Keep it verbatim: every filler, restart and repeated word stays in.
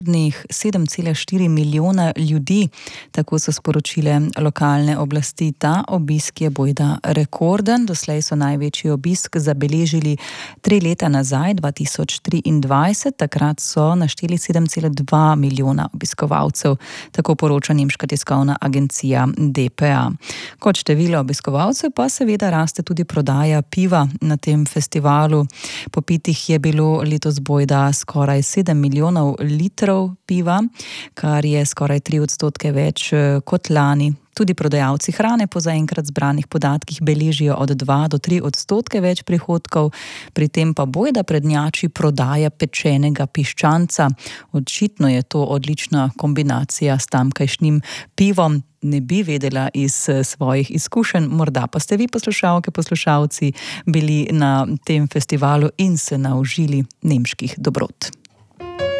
sedem cela štiri milijona ljudi, tako so sporočile lokalne oblasti. Ta obisk je bojda rekorden. Doslej so največji obisk zabeležili tri leta nazaj, dva tisoč triindvajset. Takrat so našteli sedem cela dva milijona obiskovalcev, tako poroča nemška tiskovna agencija D P A. Kot število obiskovalcev pa seveda raste tudi prodaja piva na tem festivalu. Popitih je bilo letos bojda skoraj sedem milijonov litrov piva, kar je skoraj tri odstotke več kot lani. Tudi prodajalci hrane po zaenkrat zbranih podatkih beležijo od dva do tri odstotke več prihodkov, pri tem pa bojda prednjači prodaja pečenega piščanca. Očitno je to odlična kombinacija s tamkajšnjim pivom. Ne bi vedela iz svojih izkušenj, morda pa ste vi, poslušalke, poslušalci, bili na tem festivalu in se naužili nemških dobrot.